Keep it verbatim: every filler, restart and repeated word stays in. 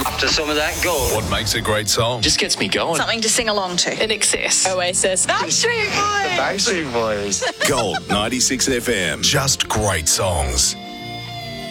After some of that gold. What makes a great song? Just gets me going. Something to sing along to. In excess. Oasis. Backstreet Boys. Backstreet Boys. Gold ninety-six F M. Just great songs.